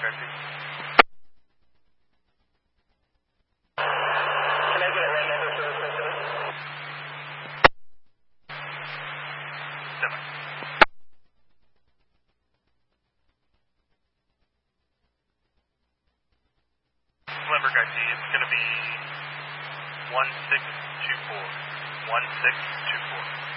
Garcia. Can I get a run number for this one, please? 7. November Garcia, it's going to be 1624. 1624.